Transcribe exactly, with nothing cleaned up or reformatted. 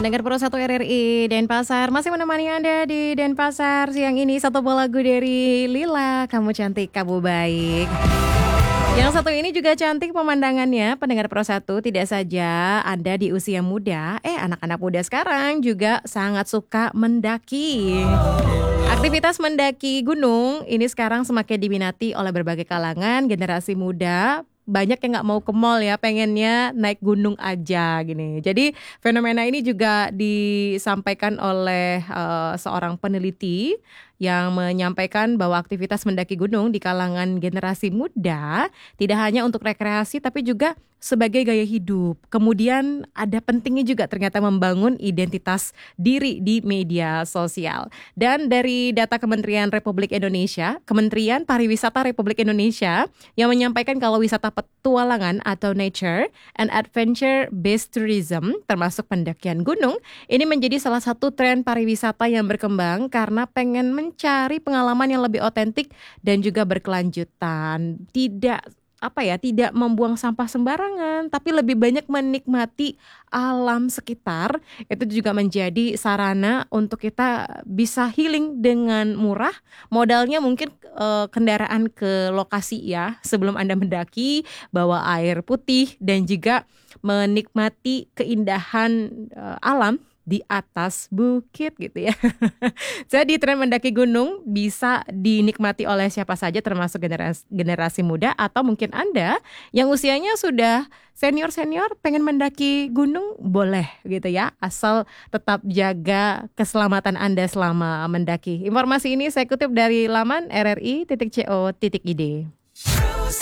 Pendengar Pro satu R R I Denpasar masih menemani Anda di Denpasar siang ini. Satu buah lagu dari Lila, Kamu Cantik, Kamu Baik. Yang satu ini juga cantik pemandangannya, pendengar Pro satu. Tidak saja Anda di usia muda, eh anak-anak muda sekarang juga sangat suka mendaki. Aktivitas mendaki gunung ini sekarang semakin diminati oleh berbagai kalangan, generasi muda. Banyak yang gak mau ke mall ya, pengennya naik gunung aja gini. Jadi fenomena ini juga disampaikan oleh uh, seorang peneliti yang menyampaikan bahwa aktivitas mendaki gunung di kalangan generasi muda tidak hanya untuk rekreasi tapi juga sebagai gaya hidup. Kemudian ada pentingnya juga ternyata membangun identitas diri di media sosial. Dan dari data Kementerian Republik Indonesia, Kementerian Pariwisata Republik Indonesia yang menyampaikan kalau wisata petualangan atau nature and adventure based tourism termasuk pendakian gunung ini menjadi salah satu tren pariwisata yang berkembang karena pengen mencari pengalaman yang lebih otentik dan juga berkelanjutan. Tidak apa ya, tidak membuang sampah sembarangan, tapi lebih banyak menikmati alam sekitar. Itu juga menjadi sarana untuk kita bisa healing dengan murah. Modalnya mungkin e, kendaraan ke lokasi ya, sebelum Anda mendaki, bawa air putih dan juga menikmati keindahan e, alam di atas bukit gitu ya. Jadi tren mendaki gunung bisa dinikmati oleh siapa saja termasuk generasi, generasi muda atau mungkin Anda yang usianya sudah senior-senior pengen mendaki gunung boleh gitu ya. Asal tetap jaga keselamatan Anda selama mendaki. Informasi ini saya kutip dari laman r r i titik co titik i d.